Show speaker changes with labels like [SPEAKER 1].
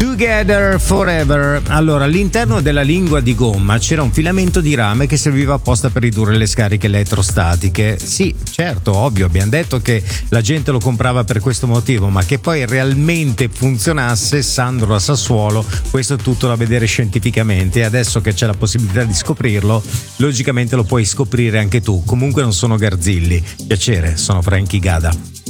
[SPEAKER 1] Together Forever. Allora, all'interno della lingua di gomma c'era un filamento di rame che serviva apposta per ridurre le scariche elettrostatiche. Sì, certo, ovvio, abbiamo detto che la gente lo comprava per questo motivo, ma che poi realmente funzionasse, Sandro a Sassuolo, questo è tutto da vedere scientificamente, e adesso che c'è la possibilità di scoprirlo, logicamente lo puoi scoprire anche tu. Comunque non sono Garzilli. Piacere, sono Frankie Gada.